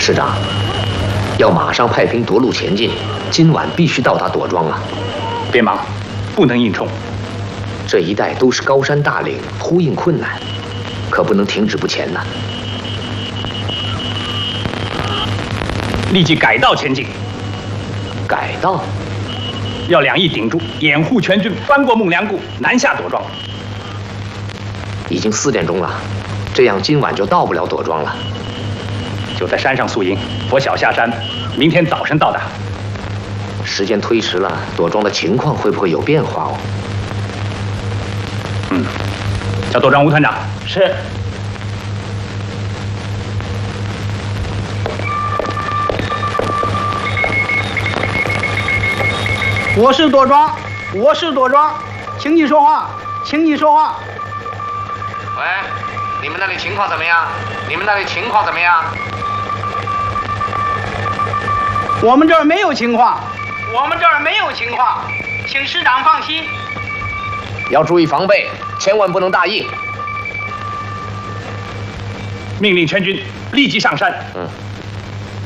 师长，要马上派兵夺路前进，今晚必须到达朵庄啊！ 别忙，不能硬冲。 这一带都是高山大岭，呼应困难，可不能停止不前呐。 立即改道前进。 改道？ 要两翼顶住，掩护全军翻过孟良崮，南下朵庄。 已经4点钟了，这样今晚就到不了朵庄了。 就在山上宿营，拂晓下山，明天早晨到达。 时间推迟了，朵庄的情况会不会有变化哦？ 叫朵庄吴团长。 是。我是朵庄，我是朵庄，请你说话，请你说话。 喂，你们那里情况怎么样？你们那里情况怎么样？ 我们这儿没有情况，我们这儿没有情况，请师长放心。 要注意防备，千万不能大意。 命令全军立即上山。